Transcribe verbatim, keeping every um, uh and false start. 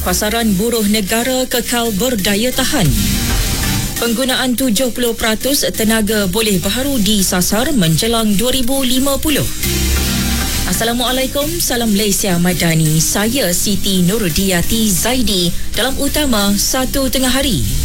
pasaran buruh negara kekal berdaya tahan. Penggunaan tujuh puluh peratus tenaga boleh baharu disasar menjelang dua ribu lima puluh. Assalamualaikum, salam Malaysia Madani. Saya Siti Nurudiyati Zaidi dalam utama satu tengah hari.